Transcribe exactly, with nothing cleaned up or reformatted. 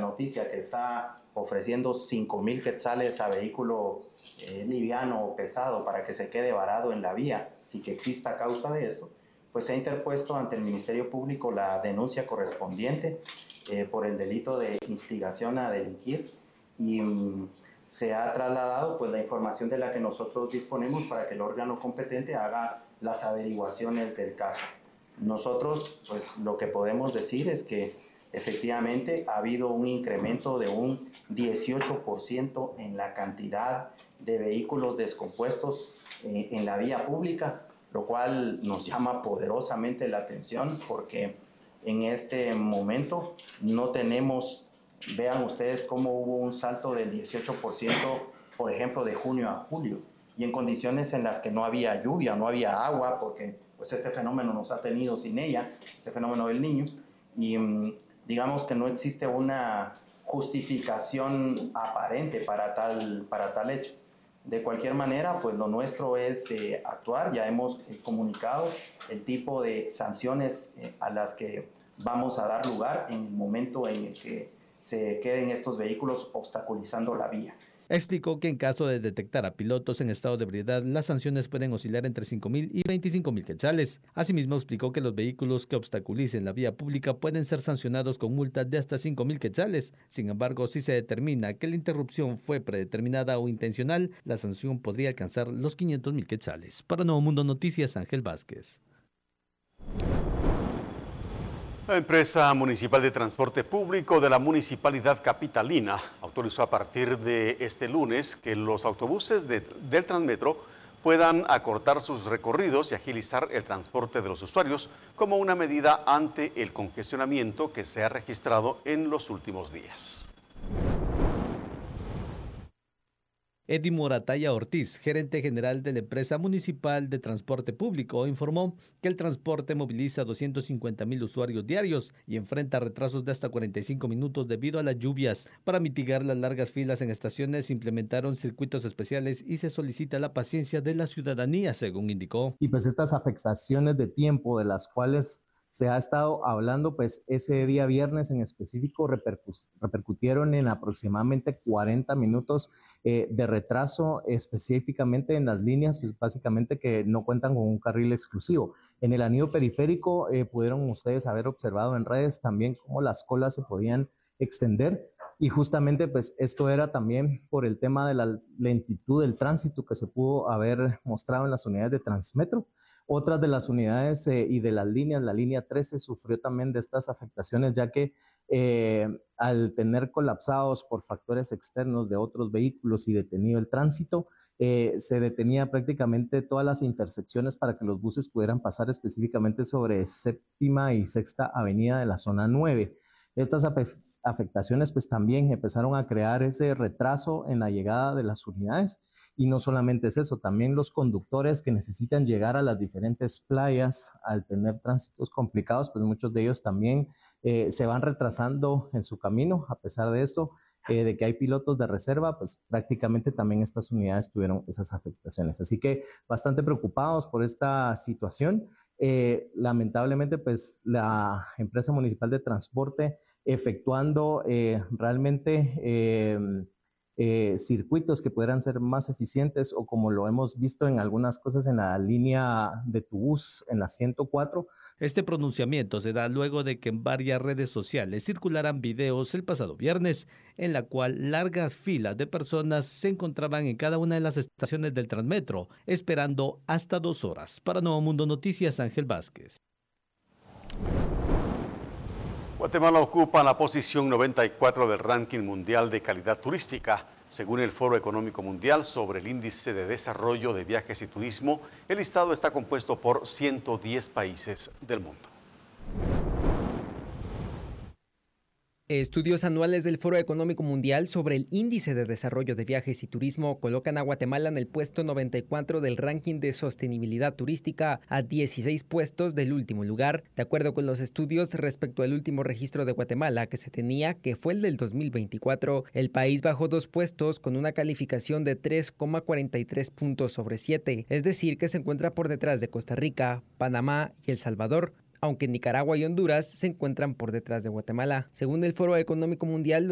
noticia que está ofreciendo cinco mil quetzales a vehículo eh, liviano o pesado para que se quede varado en la vía, si que exista causa de eso, pues se ha interpuesto ante el Ministerio Público la denuncia correspondiente eh, por el delito de instigación a delinquir y um, se ha trasladado pues la información de la que nosotros disponemos para que el órgano competente haga las averiguaciones del caso. Nosotros pues lo que podemos decir es que efectivamente ha habido un incremento de un dieciocho por ciento en la cantidad de vehículos descompuestos eh, en la vía pública, lo cual nos llama poderosamente la atención porque en este momento no tenemos, vean ustedes cómo hubo un salto del dieciocho por ciento, por ejemplo, de junio a julio, y en condiciones en las que no había lluvia, no había agua, porque pues este fenómeno nos ha tenido sin ella, este fenómeno del Niño, y digamos que no existe una justificación aparente para tal, para tal hecho. De cualquier manera, pues lo nuestro es eh, actuar. Ya hemos eh, comunicado el tipo de sanciones eh, a las que vamos a dar lugar en el momento en el que se queden estos vehículos obstaculizando la vía. Explicó que en caso de detectar a pilotos en estado de ebriedad, las sanciones pueden oscilar entre cinco mil y veinticinco mil quetzales. Asimismo, explicó que los vehículos que obstaculicen la vía pública pueden ser sancionados con multas de hasta cinco mil quetzales. Sin embargo, si se determina que la interrupción fue predeterminada o intencional, la sanción podría alcanzar los quinientos mil quetzales. Para Nuevo Mundo Noticias, Ángel Vázquez. La empresa municipal de transporte público de la municipalidad capitalina autorizó a partir de este lunes que los autobuses de, del Transmetro puedan acortar sus recorridos y agilizar el transporte de los usuarios como una medida ante el congestionamiento que se ha registrado en los últimos días. Eddie Morataya Ortiz, gerente general de la empresa municipal de transporte público, informó que el transporte moviliza doscientos cincuenta mil usuarios diarios y enfrenta retrasos de hasta cuarenta y cinco minutos debido a las lluvias. Para mitigar las largas filas en estaciones, se implementaron circuitos especiales y se solicita la paciencia de la ciudadanía, según indicó. Y pues estas afectaciones de tiempo de las cuales se ha estado hablando, pues ese día viernes en específico repercu repercutieron en aproximadamente cuarenta minutos eh, de retraso, específicamente en las líneas, pues básicamente que no cuentan con un carril exclusivo. En el anillo periférico eh, pudieron ustedes haber observado en redes también cómo las colas se podían extender, y justamente pues esto era también por el tema de la lentitud del tránsito que se pudo haber mostrado en las unidades de Transmetro. Otras de las unidades eh, y de las líneas, la línea trece sufrió también de estas afectaciones, ya que eh, al tener colapsados por factores externos de otros vehículos y detenido el tránsito, eh, se detenía prácticamente todas las intersecciones para que los buses pudieran pasar específicamente sobre séptima y sexta avenida de la zona nueve. Estas afectaciones pues también empezaron a crear ese retraso en la llegada de las unidades. Y no solamente es eso, también los conductores que necesitan llegar a las diferentes playas al tener tránsitos complicados, pues muchos de ellos también eh, se van retrasando en su camino. A pesar de esto, eh, de que hay pilotos de reserva, pues prácticamente también estas unidades tuvieron esas afectaciones. Así que bastante preocupados por esta situación. Eh, lamentablemente, pues la empresa municipal de transporte efectuando eh, realmente... Eh, Eh, circuitos que pudieran ser más eficientes, o como lo hemos visto en algunas cosas en la línea de Tubús, en la ciento cuatro. Este pronunciamiento se da luego de que en varias redes sociales circularan videos el pasado viernes, en la cual largas filas de personas se encontraban en cada una de las estaciones del Transmetro, esperando hasta dos horas. Para Nuevo Mundo Noticias, Ángel Vázquez. Guatemala ocupa la posición noventa y cuatro del ranking mundial de calidad turística. Según el Foro Económico Mundial sobre el Índice de Desarrollo de Viajes y Turismo, el listado está compuesto por ciento diez países del mundo. Estudios anuales del Foro Económico Mundial sobre el Índice de Desarrollo de Viajes y Turismo colocan a Guatemala en el puesto noventa y cuatro del ranking de sostenibilidad turística, a dieciséis puestos del último lugar. De acuerdo con los estudios, respecto al último registro de Guatemala que se tenía, que fue el del dos mil veinticuatro, el país bajó dos puestos con una calificación de tres coma cuarenta y tres puntos sobre siete, es decir, que se encuentra por detrás de Costa Rica, Panamá y El Salvador, aunque Nicaragua y Honduras se encuentran por detrás de Guatemala. Según el Foro Económico Mundial,